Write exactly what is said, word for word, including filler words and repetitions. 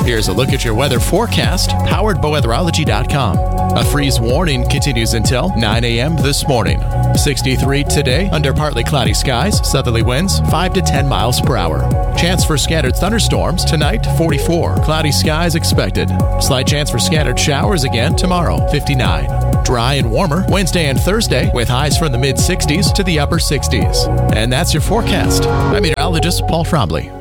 Here's a look at your weather forecast, powered by weatherology dot com. A freeze warning continues until nine a.m. this morning. sixty-three today under partly cloudy skies, southerly winds five to ten miles per hour. Chance for scattered thunderstorms tonight, forty-four. Cloudy skies expected. Slight chance for scattered showers again tomorrow, fifty-nine. Dry and warmer Wednesday and Thursday with highs from the mid sixties to the upper sixties. And that's your forecast. I'm meteorologist Paul Trombley.